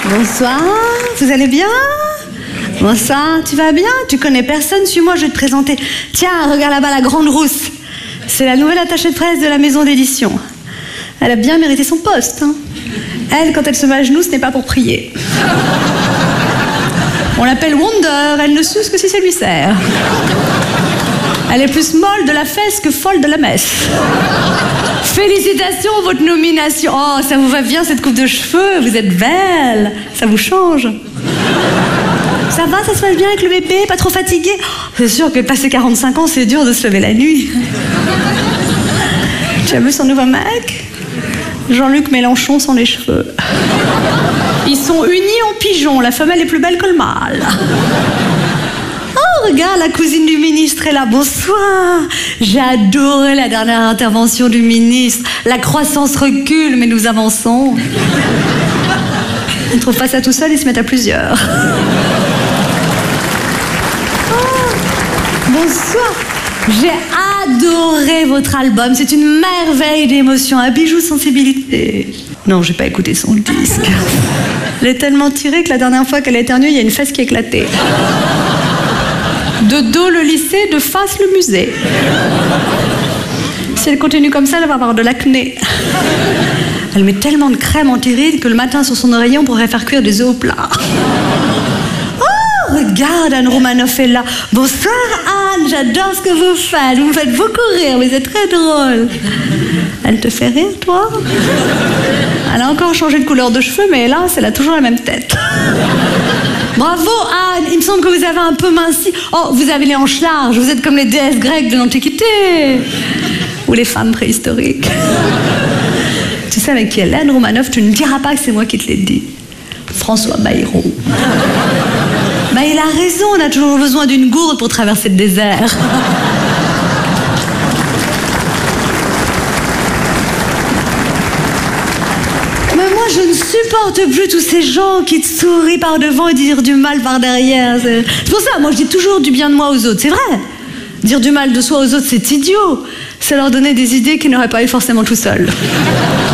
Bonsoir, vous allez bien? Bonsoir, tu vas bien? Tu connais personne? Suis-moi, je vais te présenter. Tiens, regarde là-bas la grande rousse. C'est la nouvelle attachée de presse de la maison d'édition. Elle a bien mérité son poste. Hein. Elle, quand elle se met à genoux, ce n'est pas pour prier. On l'appelle Wonder, elle ne suce que si ça lui sert. Elle est plus molle de la fesse que folle de la messe. Félicitations, votre nomination. Oh, ça vous va bien cette coupe de cheveux, vous êtes belle. Ça vous change. Ça va, ça se passe bien avec le bébé, pas trop fatigué? C'est sûr que passer 45 ans, c'est dur de se lever la nuit. Tu as vu son nouveau mec? Jean-Luc Mélenchon sans les cheveux. Ils sont unis en pigeon, la femelle est plus belle que le mâle. Oh, regarde, la cousine du ministre est là, bonsoir. J'ai adoré la dernière intervention du ministre. La croissance recule, mais nous avançons. On ne trouve pas ça tout seul, ils se mettent à plusieurs. Oh, bonsoir. J'ai adoré votre album, c'est une merveille d'émotion, un bijou de sensibilité. Non, j'ai pas écouté son disque. Elle est tellement tirée que la dernière fois qu'elle a éternué, il y a une fesse qui a éclaté. De dos le lycée, de face le musée. Si elle continue comme ça, elle va avoir de l'acné. Elle met tellement de crème anti-rides que le matin sur son oreiller, on pourrait faire cuire des œufs au plat. Oh, regarde, Anne Romanoff est là. Bonsoir Anne, j'adore ce que vous faites. Vous me faites beaucoup rire, vous êtes très drôle. Elle te fait rire, toi? Elle a encore changé de couleur de cheveux, mais hélas, elle a toujours la même tête. Bravo Anne, il me semble que vous avez un peu minci. Oh, vous avez les hanches larges, vous êtes comme les déesses grecques de l'Antiquité. Ou les femmes préhistoriques. Tu sais avec qui elle est, Anne Romanoff, tu ne diras pas que c'est moi qui te l'ai dit. François Bayrou. Bah, il a raison, on a toujours besoin d'une gourde pour traverser le désert. Mais moi, je ne supporte plus tous ces gens qui te sourient par devant et disent du mal par derrière. C'est pour ça, moi, je dis toujours du bien de moi aux autres, c'est vrai. Dire du mal de soi aux autres, c'est idiot. C'est leur donner des idées qu'ils n'auraient pas eu forcément tout seuls.